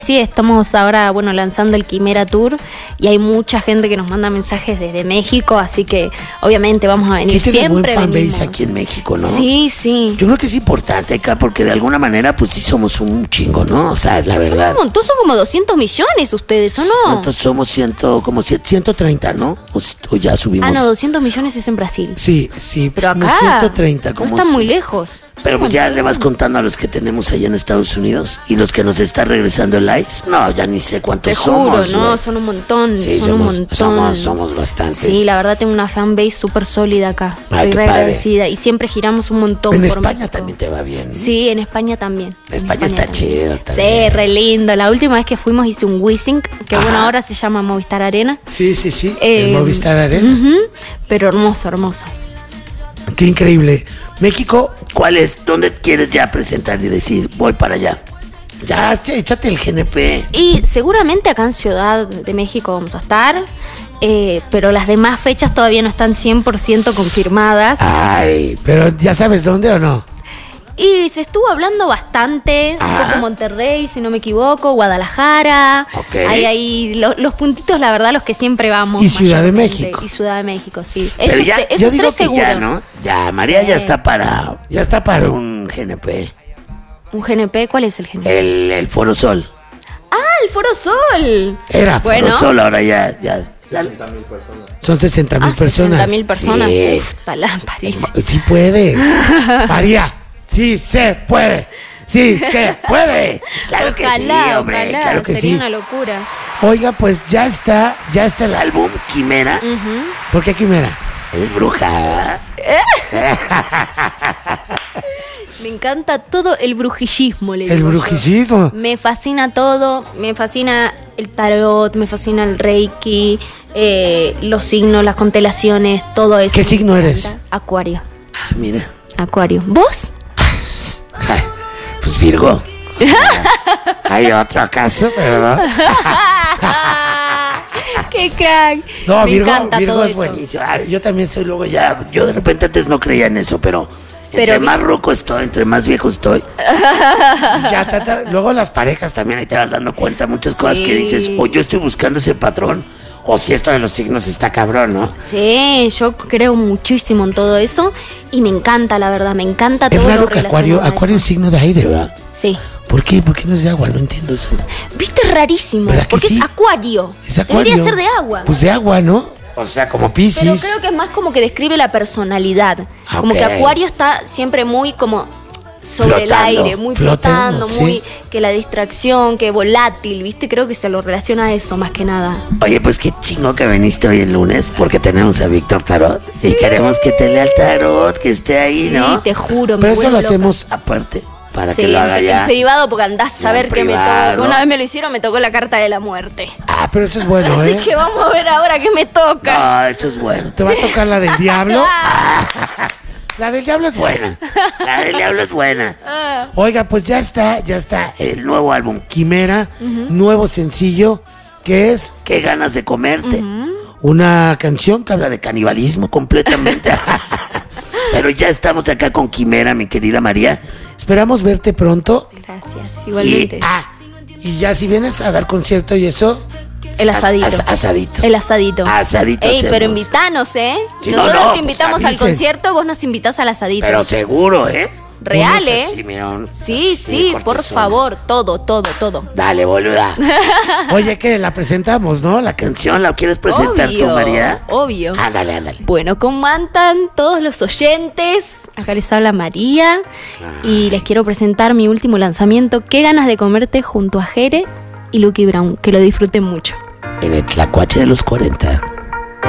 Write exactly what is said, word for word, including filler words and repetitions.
Sí, estamos ahora, bueno, lanzando el Quimera Tour y hay mucha gente que nos manda mensajes desde México, así que obviamente vamos a venir. Sí, siempre buen venimos. fanbase aquí en México, ¿no? Sí, sí. Yo creo que es importante acá porque de alguna manera pues sí somos un chingo, ¿no? O sea, es la verdad. Son un montón, son como doscientos millones ustedes, ¿o no? Nosotros somos ciento, como ciento treinta, ¿no? O, o ya subimos. Ah, no, doscientos millones es en Brasil. Sí, sí. Pero como acá ciento treinta, como no están si- muy lejos. Pero pues ya le vas contando a los que tenemos allá en Estados Unidos y los que nos está regresando el ICE. No, ya ni sé cuántos Te juro, somos. ¿no? güey. Son un montón, Sí, son somos, un montón. Somos, somos bastantes. Sí, la verdad tengo una fanbase súper sólida acá. Ay, Estoy qué re padre. agradecida y siempre giramos un montón En por España México. también te va bien. Sí, en España también. En España está también. chido Sí, también. re lindo. La última vez que fuimos hice un Wissing, que Ajá. bueno, ahora se llama Movistar Arena. Sí, sí, sí. Eh, el Movistar Arena. Ujú, pero hermoso, hermoso. Qué increíble. México, ¿cuál es? ¿Dónde quieres ya presentar y decir, voy para allá? Ya, che, échate el G N P. Y seguramente acá en Ciudad de México vamos a estar, eh, pero las demás fechas todavía no están cien por ciento confirmadas. Ay, pero ¿ya sabes dónde o no? Y se estuvo hablando bastante, un Ajá. poco Monterrey, si no me equivoco, Guadalajara. Ok. Hay ahí lo- los puntitos, la verdad, los que siempre vamos. Y Ciudad de mayormente. México. Y Ciudad de México, sí. Pero Esos ya, te- esos yo digo tres que seguro. ya, ¿no? Ya, María ya Sí. está para, ya está para un G N P. ¿Un G N P? ¿Cuál es el G N P? El, el Foro Sol. ¡Ah, el Foro Sol! Era Bueno. Foro Sol, ahora ya, ya. Son sesenta mil Ah, personas. sesenta mil personas. Sí. Uf, talán, París. Sí puedes. María, sí se puede. Sí se puede. Claro que sí, Ojalá, hombre. ojalá, Claro que sería sí. una locura. Oiga, pues ya está, ya está el álbum Quimera. Ujú. ¿Por qué Quimera? Eres bruja. Me encanta todo el brujillismo, le El digo yo. brujillismo. Me fascina todo, me fascina el tarot, me fascina el reiki, eh, los signos, las constelaciones, todo eso. ¿Qué me signo encanta. eres? Acuario, Ah, mira. Acuario. ¿Vos? Ay, pues Virgo. O sea, hay otro acaso, pero no. ¡Qué crack! No, me Virgo, encanta Virgo todo es eso. buenísimo. Ay, yo también soy luego ya. Yo de repente antes no creía en eso, pero. Pero entre vi- más ruco estoy, entre más viejo estoy. Y ya, ta, ta, luego las parejas también ahí te vas dando cuenta muchas cosas Sí. que dices, o yo estoy buscando ese patrón, o si esto de los signos está cabrón, ¿no? Sí, yo creo muchísimo en todo eso y me encanta, la verdad, me encanta Es todo raro lo que relacionado Acuario, a eso. Acuario es signo de aire, ¿verdad? Sí. ¿Por qué? ¿Por qué no es de agua? No entiendo eso. ¿Viste? Es rarísimo, ¿Verdad que porque sí? es acuario. Es Acuario. Debería ser de agua. Pues de agua, ¿no? O sea, como Piscis. Pero creo que es más como que describe la personalidad. Ah, Como ok. que Acuario está siempre muy como sobre Flotando, el aire, muy flotando, flotando, sí. muy que la distracción, que volátil, ¿viste? Creo que se lo relaciona a eso más que nada. Oye, pues qué chingo que viniste hoy el lunes, porque tenemos a Víctor Tarot. Y queremos que te lea el tarot, que esté ahí, ¿no? Sí, te juro, me Pero eso vuelvo lo loca. hacemos aparte, para Sí, que lo haga en ya. privado porque andás a En ver qué me privado. toca. Una vez me lo hicieron, me tocó la carta de la muerte. Ah, pero eso es bueno, Así ¿eh? que vamos a ver ahora qué me toca. No, eso es bueno. ¿Te va a tocar la del diablo? La del diablo es buena. La del diablo es buena. Ah. Oiga, pues ya está, ya está el nuevo álbum Quimera, nuevo sencillo, que es Qué ganas de comerte. Una canción que habla de canibalismo completamente. Pero ya estamos acá con Quimera, mi querida María. Esperamos verte pronto. Gracias, Y, igualmente. ah, y ya si vienes a dar concierto y eso, El asadito. as- as- asadito. El asadito. Asadito Ey, hacemos. pero invitanos, ¿eh? Sí, no, Nosotros no, te pues invitamos al avisen. concierto, vos nos invitás al asadito. Pero seguro, ¿eh? Real, Unos ¿eh? así, mira, un- Sí, así, sí, por cortesones. favor, todo, todo, todo. Dale, boluda. Oye, que la presentamos, ¿no? La canción, ¿la quieres presentar Obvio, tú, María? obvio. Ándale, ándale. Bueno, ¿cómo andan todos los oyentes? Acá les habla María y les quiero presentar mi último lanzamiento, Qué ganas de comerte, junto a Jere y Lucky Brown. Que lo disfruten mucho. En el tlacuache de los cuarenta.